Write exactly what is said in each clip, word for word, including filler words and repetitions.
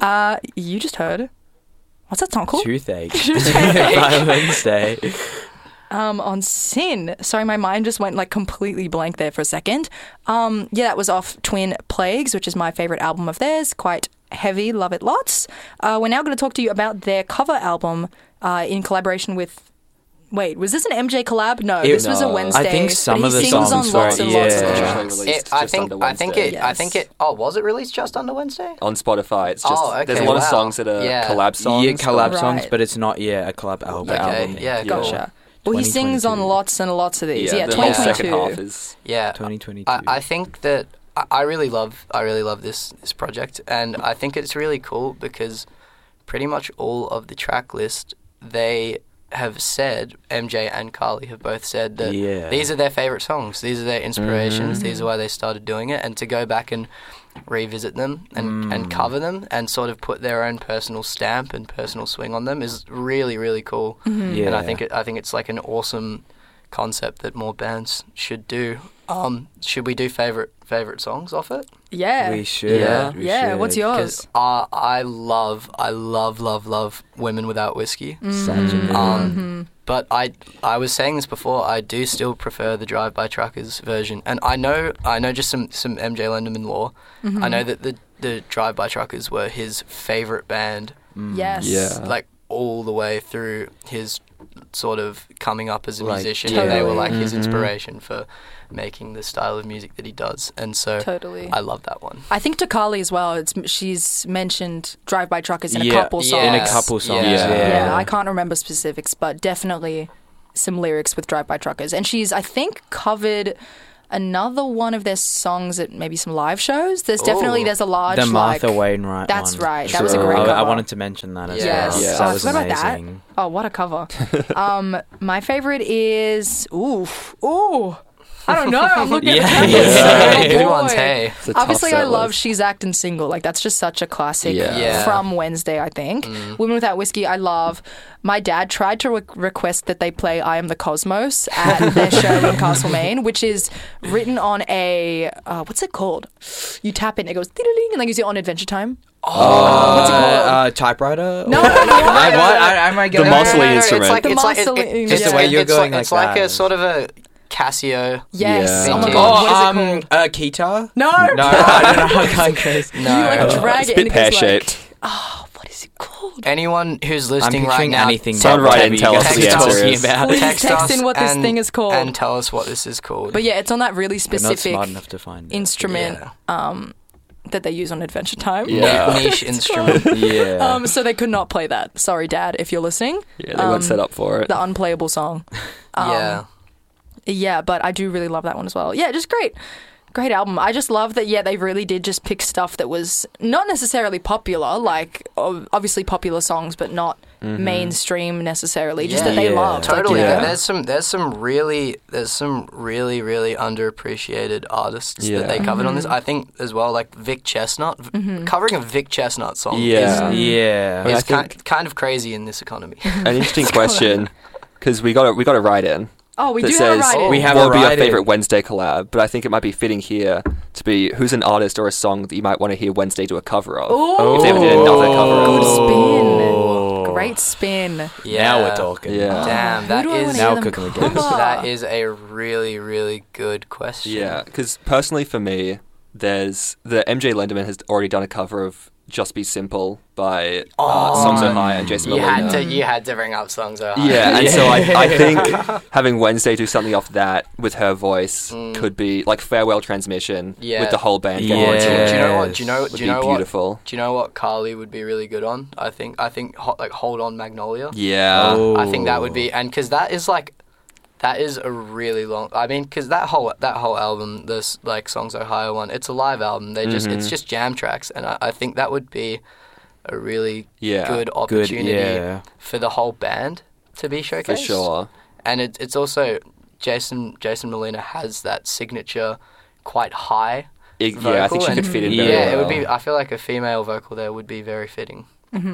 Uh, you just heard. What's that song called? Toothache. By Wednesday. Um, on Sin. Sorry, my mind just went like completely blank there for a second. Um, yeah, that was off Twin Plagues, which is my favourite album of theirs. Quite heavy, love it lots. Uh, we're now going to talk to you about their cover album uh, in collaboration with... Wait, was this an M J collab? No, It- this was a no. Wednesday. I think some but of he the sings songs on lots were- and lots of yeah. the Officially tracks. released It, I just think. under I think Wednesday. it. I think Yes. it. Oh, was it released just under Wednesday? On Spotify, it's just Oh, okay, there's a lot of wow. songs that are Yeah. collab songs. Yeah, collab but- songs, Right. but it's not, yeah, a collab album. Okay, album. yeah, cool. Gotcha. Well, he sings on twenty twenty-two. lots and lots of these. Yeah, Yeah, the whole twenty twenty-two. second half is Yeah. twenty twenty-two. I, I think that I, I really love. I really love this this project, and I think it's really cool because pretty much all of the track list they have said, M J and Carly have both said that Yeah. these are their favorite songs. These are their inspirations. Mm-hmm. These are why they started doing it, and to go back and revisit them and, Mm. and cover them and sort of put their own personal stamp and personal swing on them is really really cool. Mm-hmm. Yeah. And I think it, I think it's like an awesome concept that more bands should do. Um, should we do favorite favorite songs off it? Yeah. We should. Yeah. we Yeah, what's should. yours? Because uh, I love, I love, love, love Women Without Whiskey. Such a good Um, one. But I, I was saying this before. I do still prefer the Drive By Truckers version, and I know, I know just some, some M J Lenderman lore. I know that the the Drive By Truckers were his favorite band, Yes. Yeah. like all the way through his sort of coming up as a Like, musician. And they were totally. like his Mhm. inspiration for making the style of music that he does, and so Totally. I love that one. I think to Carly as well. It's she's mentioned Drive By Truckers in a Yeah, couple yeah. songs. In a Yes, couple songs, yeah. yeah. Yeah, I can't remember specifics, but definitely some lyrics with Drive By Truckers. And she's, I think, covered another one of their songs at maybe some live shows. There's definitely, Ooh. there's a large, The Martha like... Wainwright That's one. right. That was a Sure. great I, cover. I wanted to mention that as Yes. well. Yeah. That Oh, I was forgot about that. amazing. Oh, what a cover. um, my favorite is... Ooh. Ooh. I don't know. I'm looking Yeah, at the yeah. tracklist. Good Oh, ones, boy. hey. It's a tough Obviously, set I love list. She's Acting Single. Like, that's just such a classic Yeah. Yeah. from Wednesday, I think. Women Without Whiskey, I love. My dad tried to re- request that they play I Am the Cosmos at their show in Castlemaine, which is written on a, uh, what's it called? You tap it and it goes, ding, and then gives you on Adventure Time. Oh, What's it called? Uh, typewriter? No, Or- no, no, no, I, no, what? no. I, I might get The it. Mosley It's instrument. like, The it's like, it, Mosley it, Just it's the way like- you're it's going like, it's like like a that. sort of a Casio. Yes. Yeah. Oh my Oh, God, what is it um, called? uh, Guitar? No. No, I don't know. I can't guess. No. You like Uh, drag it's it a and bit it goes pear-shaped. like, oh, what is it called? Anyone who's I'm listening right picturing now, anything. Someone but write in, whatever tell you us guys the are answer talking is. about. Please text text us in what this and- thing is called. and tell us what this is called. But yeah, it's on that really We're not specific smart enough to find it. instrument Yeah. um, that they use on Adventure Time. Yeah. Niche instrument. Yeah. Um, so they could not play that. Sorry, Dad, if you're listening. Yeah, they Um, weren't set up for it. The unplayable song. Um, yeah. Yeah, but I do really love that one as well. Yeah, just great. Great album. I just love that, yeah, they really did just pick stuff that was not necessarily popular, like ob- obviously popular songs, but not mainstream necessarily, just that they Yeah. loved. Like, Totally. you know? Yeah. There's some there's some really there's some really really underappreciated artists Yeah. that they covered on this. Mm-hmm. I think as well, like Vic Chestnut, v- covering a Vic Chestnut song Yeah. is, yeah. mean, I is think- kind, kind of crazy in this economy. An interesting question, because we got a, we got a write in. Oh, we that do says, have a write-in. We have what a would be your write-in. favorite Wednesday collab? But I think it might be fitting here to be who's an artist or a song that you might want to hear Wednesday do a cover of. Ooh. If they ever did another cover of. Good Oh. spin. Great spin. Yeah. Now we're talking. Yeah. Damn, Who that do I wanna is hear Now them cooking with cover? gas. that is a really really good question. Yeah, because personally for me, there's the M J Lenderman has already done a cover of "Just Be Simple" by uh, Oh. Songs So High and Jason You Molina. had to you had to bring up songs. So high. Yeah, and so I, I think having Wednesday do something off that with her voice could be like Farewell Transmission Yeah. with the whole band. Yeah. getting Oh, do, you, into it do you know what? Do you know? would Do be you know what? beautiful. Do you know what Carly would be really good on? I think I think ho- like Hold On Magnolia. Yeah. Oh. I think that would be, and because that is like, that is a really long. I mean, because that whole that whole album, this like Songs So High one, it's a live album. They just it's just jam tracks, and I, I think that would be a really Yeah. good Good, opportunity yeah. for the whole band to be showcased. For sure. And it, it's also Jason Jason Molina has that signature, quite high. It- yeah, I think vocal she could and- fit in Yeah, very Yeah, it would well. be. I feel like a female vocal there would be very fitting.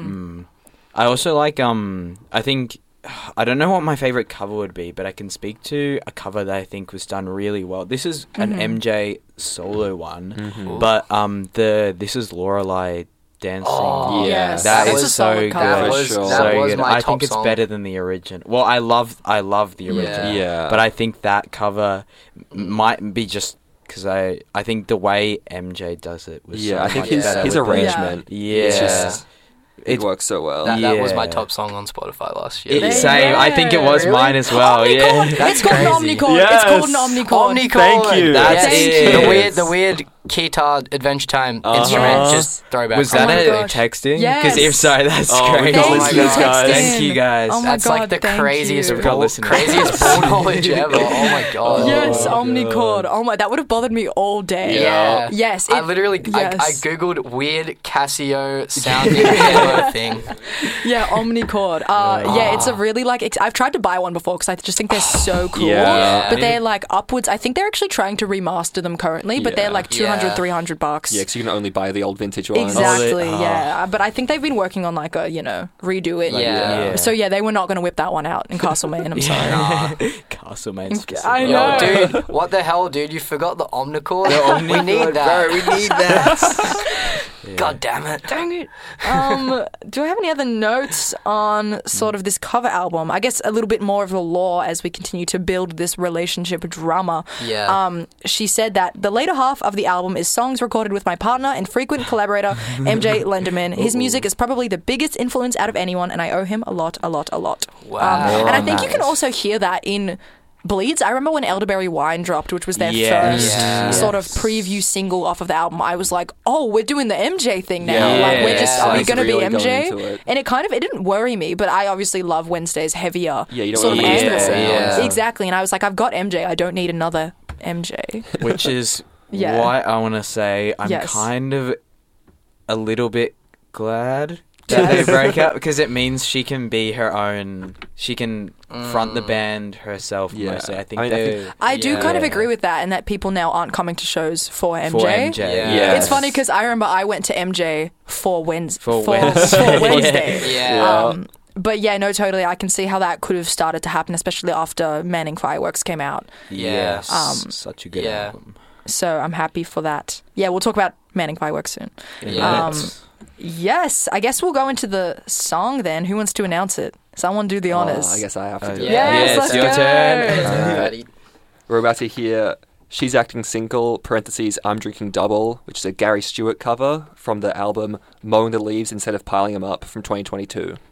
I also like, um, I think, I don't know what my favorite cover would be, but I can speak to a cover that I think was done really well. This is an M J solo one, but um, the this is Lorelei dancing. Oh, Yeah. yes. That That's is a so solid good. cover. That For was, sure. that so was good. my I top think it's song. better than the original. Well, I love I love the Yeah. original. Yeah. But I think that cover m- might be just because I I think the way M J does it was Yeah, so I think much his better his with the- arrangement. Yeah. It's just it It- works so well. That, that was my Yeah. top song on Spotify last It- year. same. I think it was Yeah. mine as well. Yeah. Omnichord. That's It's called an crazy. Omnichord. Yes. It's called an Omnichord. Omnichord. Thank you. That's Thank it. you. The weird, the weird Keytar Adventure Time Uh-huh. instrument, just throwback. Was Oh that my a gosh. texting? Yes. Because if so, that's Oh, we great. got Thank listeners, you, guys. Thank you, guys. Oh my That's God, like the thank craziest, you. We've got ball, listeners. craziest ball knowledge ever. Oh my god. Yes, Oh, Omnichord. Oh my, that would have bothered me all day. Yeah. Yes. I it- literally, yes. I, I googled weird Casio sounding piano thing. Yeah, Omnichord. Uh, yeah, it's a really like. Ex- I've tried to buy one before because I just think they're so cool. Yeah. But they're like upwards. I think they're actually trying to remaster them currently, but they're Yeah. like two hundred, Yeah. three hundred bucks. Yeah, because you can only buy the old vintage ones. Exactly. Oh, they- yeah. But I think they've been working on like a you know redo it. Yeah. Yeah. So yeah, they were not going to whip that one out in Castlemaine. I'm sorry. Nah. Castlemaine specific. I Yo, know. dude, what the hell, dude? You forgot the Omnichord? The we need Omnichord, that. bro, we need that. Yeah. God damn it. Dang it. Um, do I have any other notes on sort of this cover album? I guess a little bit more of the lore as we continue to build this relationship drama. Yeah. Um, she said that the later half of the album is songs recorded with my partner and frequent collaborator, M J Lenderman. His music is probably the biggest influence out of anyone, and I owe him a lot, a lot, a lot. Wow. Um, and I think you Nice. can also hear that in Bleeds. I remember when Elderberry Wine dropped, which was their Yes. first Yeah. sort of preview single off of the album. I was like, "Oh, we're doing the M J thing now. Yeah. Like, we're just are we It's going to really be M going J?" into it. And it kind of it didn't worry me, but I obviously love Wednesday's heavier Yeah, you don't sort of want to anthem lose Yeah, the yeah. sound. Exactly, and I was like, "I've got M J. I don't need another M J." Which is Yeah. why I want to say I'm Yes. kind of a little bit glad that Yes. they break up because it means she can be her own. She can front the band herself Yeah. mostly. I think I mean, I they. think- I do kind of Yeah. agree with that, and that people now aren't coming to shows for M J. For M J. Yeah. Yeah. It's funny because I remember I went to M J for Wednesday. For for, Wednesday. for Wednesday. Yeah. Yeah. Um, but yeah, no, totally. I can see how that could have started to happen, especially after Manning Fireworks came out. Yes. Um, such a good yeah. album. So I'm happy for that. Yeah, we'll talk about Manning Fireworks soon. Yeah. Um, yes, I guess we'll go into the song then. Who wants to announce it? Someone do the honors. Oh, I guess I have to Uh, do yeah. it. Yes, Yeah, let's it's your go. turn. Alright. We're about to hear She's Acting Single, parentheses, I'm Drinking Double, which is a Gary Stewart cover from the album Mowing the Leaves Instead of Piling Them Up from twenty twenty-two.